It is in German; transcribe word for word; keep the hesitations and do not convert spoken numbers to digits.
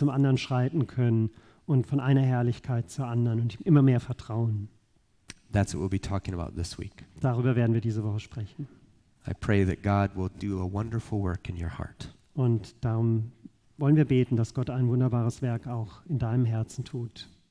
zum anderen schreiten können und von einer Herrlichkeit zur anderen und ihm immer mehr vertrauen. That's what we'll be talking about this week. Darüber werden wir diese Woche sprechen. I pray that God will do a wonderful work in your heart. Und darum wollen wir beten, dass Gott ein wunderbares Werk auch in deinem Herzen tut.